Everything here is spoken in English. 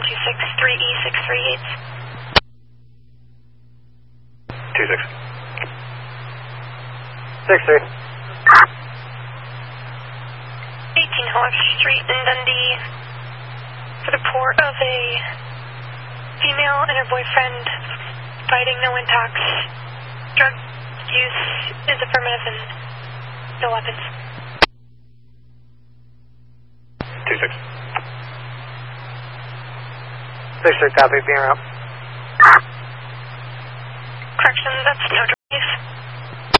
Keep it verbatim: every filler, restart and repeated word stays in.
two six three E six three eight. two six. six three. eighteen Hawks Street in Dundee for the report of a female and her boyfriend fighting, no intox. Drug use is affirmative and no weapons. two six. six three, copy, being out.